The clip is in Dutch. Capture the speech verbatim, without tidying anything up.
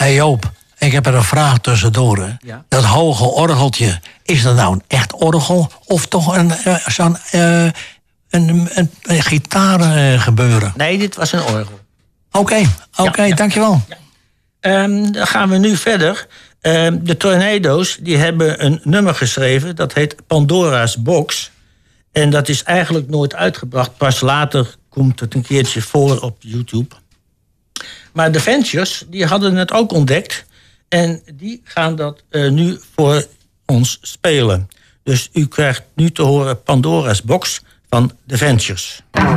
Hey Joop, ik heb er een vraag tussendoor. Hè. Ja. Dat hoge orgeltje, is dat nou een echt orgel? Of toch een, uh, zo'n uh, een, een, een gitaar uh, gebeuren? Nee, dit was een orgel. Oké, okay, oké, okay, ja, dankjewel. Ja. Um, dan gaan we nu verder. Um, de Tornado's die hebben een nummer geschreven. Dat heet Pandora's Box. En dat is eigenlijk nooit uitgebracht. Pas later komt het een keertje voor op YouTube. Maar de Ventures die hadden het ook ontdekt. En die gaan dat uh, nu voor ons spelen. Dus u krijgt nu te horen Pandora's Box van de Ventures.